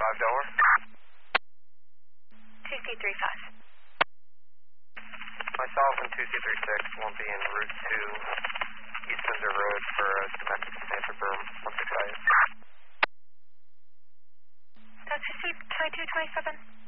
Delaware. 2C35. Myself and 2C36 will be en route to East Windsor Road for a domestic substantial berm once excited. 2C2227.